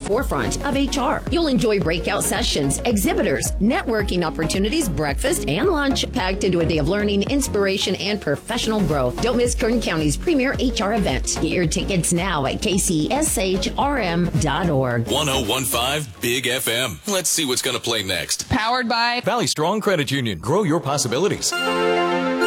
forefront of HR. You'll enjoy breakout sessions, exhibitors, networking opportunities, breakfast, and lunch packed into a day of learning, inspiration, and professional growth. Don't miss Kern County's premier HR event. Get your tickets now at kcshrm.org. 1015 Big FM. Let's see what's going to play next. Powered by Valley Strong Credit Union. Grow your possibilities.